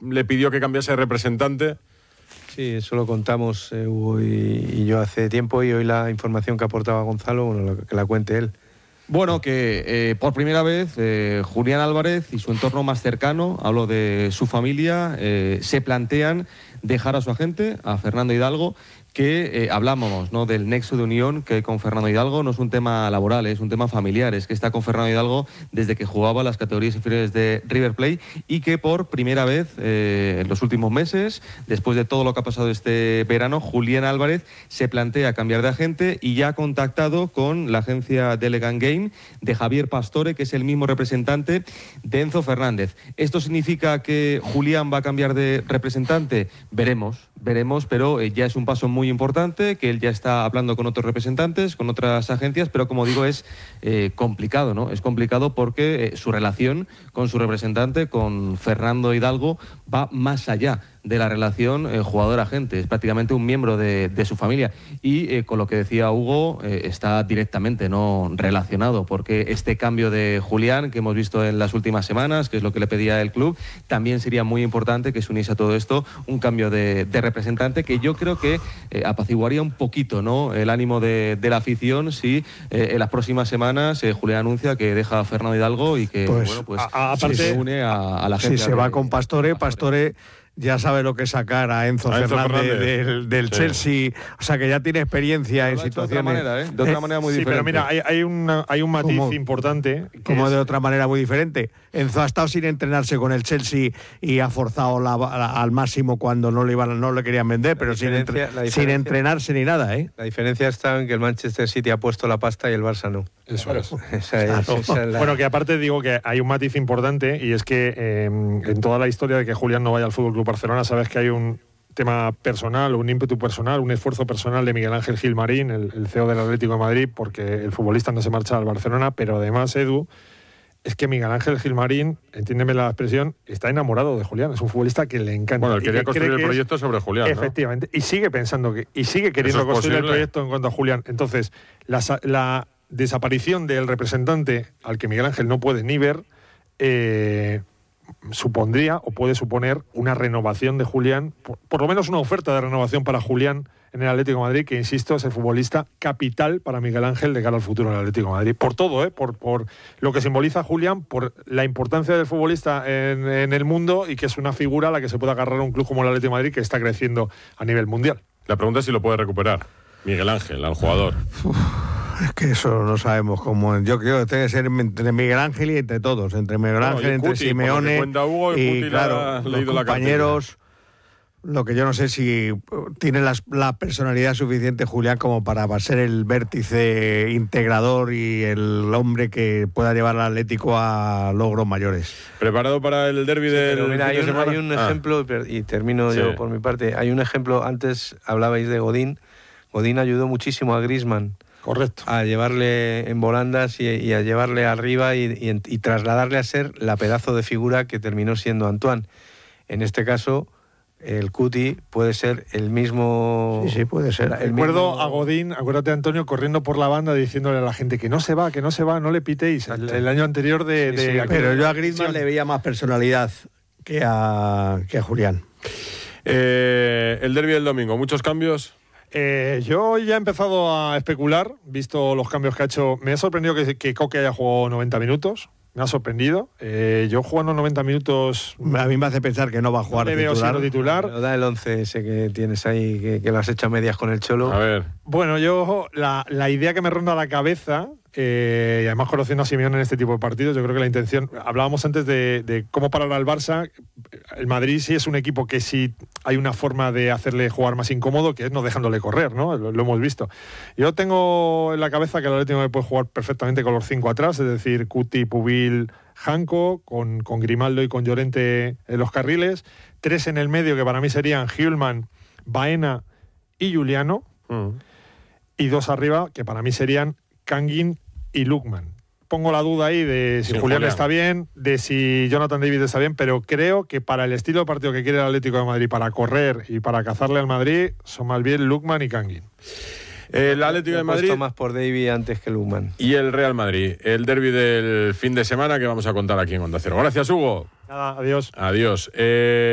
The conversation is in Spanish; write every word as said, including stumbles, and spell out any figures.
le pidió que cambiase de representante. Sí, eso lo contamos eh, Hugo y, y yo hace tiempo, y hoy la información que aportaba Gonzalo, bueno, que la cuente él. Bueno, que eh, por primera vez eh, Julián Álvarez y su entorno más cercano, hablo de su familia, eh, se plantean dejar a su agente, a Fernando Hidalgo, que eh, hablamos, ¿no?, del nexo de unión que hay con Fernando Hidalgo. No es un tema laboral, es un tema familiar, es que está con Fernando Hidalgo desde que jugaba las categorías inferiores de River Plate, y que por primera vez eh, en los últimos meses, después de todo lo que ha pasado este verano, Julián Álvarez se plantea cambiar de agente y ya ha contactado con la agencia Delegate Game de Javier Pastore, que es el mismo representante de Enzo Fernández. ¿Esto significa que Julián va a cambiar de representante? Veremos, veremos, pero eh, ya es un paso muy importante, que él ya está hablando con otros representantes, con otras agencias, pero como digo, es eh, complicado, ¿no? Es complicado porque eh, su relación con su representante, con Fernando Hidalgo, va más allá de la relación eh, jugador-agente. Es prácticamente un miembro de, de su familia. Y eh, con lo que decía Hugo, eh, está directamente no relacionado, porque este cambio de Julián que hemos visto en las últimas semanas, que es lo que le pedía el club, también sería muy importante que se uniese a todo esto un cambio de, de representante, que yo creo que eh, apaciguaría un poquito, ¿no?, el ánimo de, de la afición si eh, en las próximas semanas eh, Julián anuncia que deja a Fernando Hidalgo y que pues, bueno, pues a, a, si se une a, a la gente. Si se va con Pastore, Pastore ya sabe lo que es sacar a Enzo, a Enzo Fernández, Fernández del, del sí. Chelsea, o sea que ya tiene experiencia en situaciones. De otra manera, ¿eh? De otra manera muy sí, diferente. Pero mira, hay, hay, una, hay un matiz ¿Cómo? importante. Como es... de otra manera muy diferente. Enzo ha estado sin entrenarse con el Chelsea y ha forzado la, la, al máximo cuando no le iban, no le querían vender, la pero sin, entre, sin entrenarse ni nada, ¿eh? La diferencia está en que el Manchester City ha puesto la pasta y el Barça no. Eso claro. es. Esa es, claro. esa es la... Bueno, que aparte digo que hay un matiz importante, y es que eh, en toda la historia de que Julián no vaya al F C Barcelona, sabes que hay un tema personal, un ímpetu personal, un esfuerzo personal de Miguel Ángel Gilmarín, el, el C E O del Atlético de Madrid, porque el futbolista no se marcha al Barcelona, pero además, Edu, es que Miguel Ángel Gilmarín, entiéndeme la expresión, está enamorado de Julián, es un futbolista que le encanta. Bueno, él quería construir el proyecto es, sobre Julián, efectivamente, ¿no? Y sigue pensando que, y sigue queriendo es construir posible? el proyecto en cuanto a Julián. Entonces, la, la desaparición del representante al que Miguel Ángel no puede ni ver, eh, supondría o puede suponer una renovación de Julián, por, por lo menos una oferta de renovación para Julián en el Atlético de Madrid, que insisto, es el futbolista capital para Miguel Ángel de cara al futuro del Atlético de Madrid. Por todo, ¿eh? por, por lo que simboliza Julián, por la importancia del futbolista en, en el mundo, y que es una figura a la que se puede agarrar un club como el Atlético de Madrid, que está creciendo a nivel mundial. La pregunta es si lo puede recuperar Miguel Ángel, al jugador. Uf, es que eso no sabemos cómo. Yo creo que tiene que ser entre Miguel Ángel y entre todos, entre Miguel Ángel, bueno, entre Cuti, Simeone Hugo, y claro, los compañeros. Lo que yo no sé si tiene las, la personalidad suficiente Julián como para ser el vértice integrador y el hombre que pueda llevar al Atlético a logros mayores. ¿Preparado para el derbi sí, del mira, hay, un, hay un ah. ejemplo, y termino sí. yo por mi parte, hay un ejemplo, antes hablabais de Godín. Godín ayudó muchísimo a Griezmann. Correcto. A llevarle en volandas y, y a llevarle arriba y, y, y trasladarle a ser la pedazo de figura que terminó siendo Antoine. En este caso, el Cuti puede ser el mismo... Sí, sí, puede ser. El Recuerdo mismo... a Godín, acuérdate, Antonio, corriendo por la banda diciéndole a la gente que no se va, que no se va, no le pitéis. El, el año anterior de... Sí, de sí, pero yo a Griezmann le veía más personalidad que a, que a Julián. Eh, el derbi del domingo, ¿muchos cambios? Eh, yo ya he empezado a especular, visto los cambios que ha hecho. Me ha sorprendido que, que Coque haya jugado noventa minutos. Me ha sorprendido. Eh, yo jugando noventa minutos... A mí me hace pensar que no va a jugar no le titular. Veo titular. Pero da el once ese que tienes ahí, que, que lo has hecho a medias con el Cholo. A ver. Bueno, yo la, la idea que me ronda la cabeza, eh, y además conociendo a Simeone en este tipo de partidos, yo creo que la intención... Hablábamos antes de, de cómo parar al Barça. El Madrid sí es un equipo que sí hay una forma de hacerle jugar más incómodo, que es no dejándole correr, ¿no? Lo, lo hemos visto. Yo tengo en la cabeza que el Atlético puede jugar perfectamente con los cinco atrás, es decir, Cuti, Pubil, Janko, con, con Grimaldo y con Llorente en los carriles, tres en el medio que para mí serían Hjulman, Baena y Juliano, mm. y dos arriba que para mí serían Kangin y Lukman. Pongo la duda ahí de si sí, Julián, Julián está bien, de si Jonathan David está bien, pero creo que para el estilo de partido que quiere el Atlético de Madrid, para correr y para cazarle al Madrid, son más bien Lukman y Kangin. El Atlético de Madrid más por David antes que Lukman. Y el Real Madrid, el derbi del fin de semana que vamos a contar aquí en Onda Cero. Gracias, Hugo. Nada, adiós. Adiós. Eh...